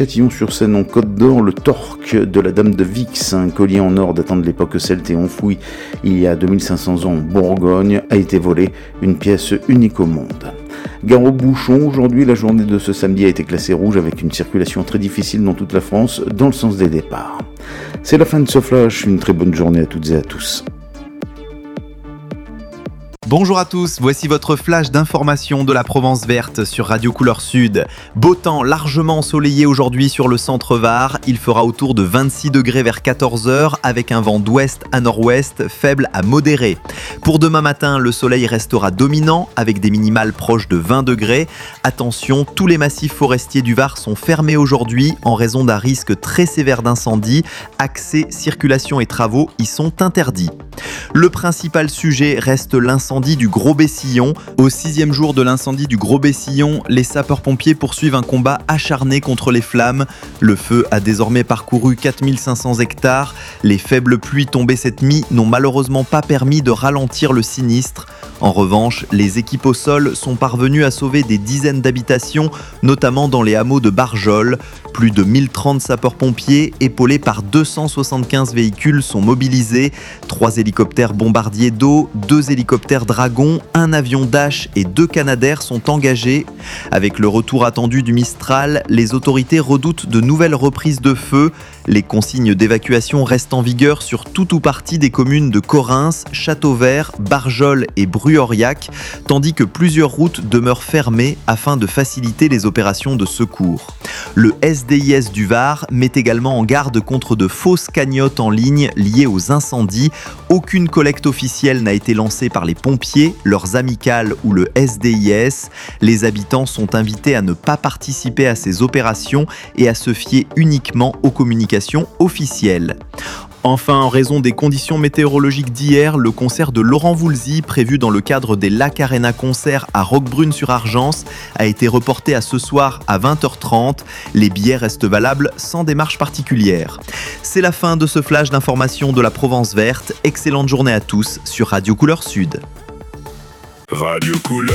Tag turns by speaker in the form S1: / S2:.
S1: Châtillon-sur-Seine en Côte d'Or, le torque de la Dame de Vix, un collier en or datant de l'époque celte et enfoui il y a 2500 ans en Bourgogne, a été volé, une pièce unique au monde. Gare aux bouchons, aujourd'hui la journée de ce samedi a été classée rouge avec une circulation très difficile dans toute la France dans le sens des départs. C'est la fin de ce flash, une très bonne journée à toutes et à tous.
S2: Bonjour à tous, voici votre flash d'information de la Provence verte sur Radio Couleur Sud. Beau temps largement ensoleillé aujourd'hui sur le centre Var. Il fera autour de 26 degrés vers 14h avec un vent d'ouest à nord-ouest faible à modéré. Pour demain matin, le soleil restera dominant avec des minimales proches de 20 degrés. Attention, tous les massifs forestiers du Var sont fermés aujourd'hui en raison d'un risque très sévère d'incendie. Accès, circulation et travaux y sont interdits. Le principal sujet reste l'incendie du Gros-Bessillon. Au 6e jour de l'incendie du Gros-Bessillon, les sapeurs-pompiers poursuivent un combat acharné contre les flammes. Le feu a désormais parcouru 4500 hectares. Les faibles pluies tombées cette nuit n'ont malheureusement pas permis de ralentir le sinistre. En revanche, les équipes au sol sont parvenues à sauver des dizaines d'habitations, notamment dans les hameaux de Barjol. Plus de 1030 sapeurs-pompiers, épaulés par 275 véhicules, sont mobilisés. 3 hélicoptères bombardiers d'eau, 2 hélicoptères Dragon, un avion Dash et 2 Canadair sont engagés. Avec le retour attendu du Mistral, les autorités redoutent de nouvelles reprises de feu. Les consignes d'évacuation restent en vigueur sur tout ou partie des communes de Correns, Châteauvert, Barjol et Bru-Aurillac, tandis que plusieurs routes demeurent fermées afin de faciliter les opérations de secours. Le SDIS du Var met également en garde contre de fausses cagnottes en ligne liées aux incendies. Aucune collecte officielle n'a été lancée par les pompiers, leurs amicales ou le SDIS. Les habitants sont invités à ne pas participer à ces opérations et à se fier uniquement aux communications officielles. Enfin, en raison des conditions météorologiques d'hier, le concert de Laurent Voulzy, prévu dans le cadre des Lac Arena Concerts à Roquebrune-sur-Argence, a été reporté à ce soir à 20h30. Les billets restent valables sans démarche particulière. C'est la fin de ce flash d'information de la Provence verte. Excellente journée à tous sur Radio Couleur Sud.
S3: Radio Couleur.